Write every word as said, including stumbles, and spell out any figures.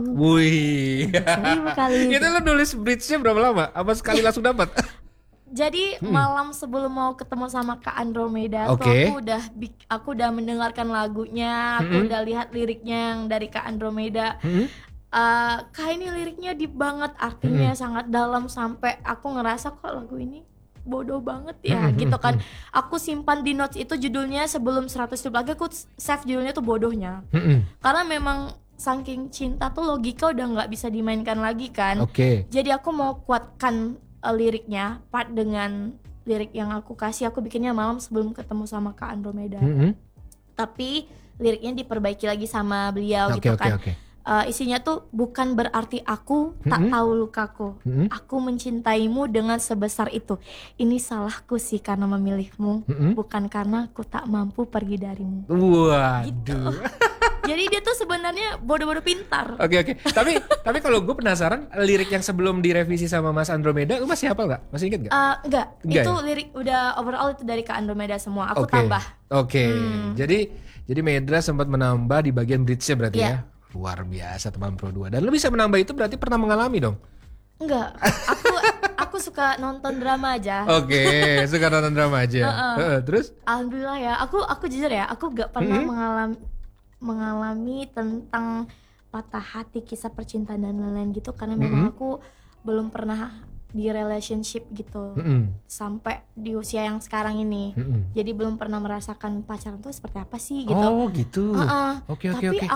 Wih. Seribu kali. Itu lo nulis bridge-nya berapa lama? Apa sekali langsung dapat? Jadi Hmm. malam sebelum mau ketemu sama Kak Andromeda tuh Oke. aku udah bik- aku udah mendengarkan lagunya, aku Mm-mm. udah lihat liriknya yang dari Kak Andromeda. Hmm. Eh, Kak ini liriknya deep banget, artinya Mm-mm. sangat dalam sampai aku ngerasa kok lagu ini bodoh banget ya Mm-mm. gitu kan. Aku simpan di notes itu judulnya sebelum seratus ribu lagi aku save judulnya tuh bodohnya. Hmm. Karena memang saking cinta tuh logika udah nggak bisa dimainkan lagi kan. Oke. Jadi aku mau kuatkan uh, liriknya, part dengan lirik yang aku kasih, aku bikinnya malam sebelum ketemu sama Kak Andromeda. Hmm. Tapi liriknya diperbaiki lagi sama beliau Oke gitu oke kan. oke. Uh, isinya tuh bukan berarti aku tak Mm-mm. tahu lukaku. Mm-mm. Aku mencintaimu dengan sebesar itu. Ini salahku sih karena memilihmu, Mm-mm. bukan karena aku tak mampu pergi darimu. Waduh. Gitu. Jadi dia tuh sebenarnya bodoh-bodoh pintar. Oke oke. Tapi tapi kalau gue penasaran lirik yang sebelum direvisi sama Mas Andromeda, lu masih hafal nggak? Masih inget nggak? Uh, enggak, Enggak itu ya? lirik udah overall itu dari Kak Andromeda semua. Aku Oke. tambah. Oke. Hmm. Jadi jadi Medra sempat menambah di bagian bridge-nya berarti Iya. ya. Luar biasa teman Pro dua. Dan lu bisa menambah itu berarti pernah mengalami dong. Enggak, aku aku suka nonton drama aja. Oke, suka nonton drama aja. Uh-uh. Heeh, terus? Alhamdulillah ya, aku aku jujur ya, aku gak pernah Mhm. mengalami mengalami tentang patah hati, kisah percintaan dan lain-lain gitu karena memang Mhm. aku belum pernah di relationship gitu Mm-mm. sampai di usia yang sekarang ini. Mm-mm. Jadi belum pernah merasakan pacaran tuh seperti apa sih gitu. Oh gitu. Heeh. Oke oke Tapi oke.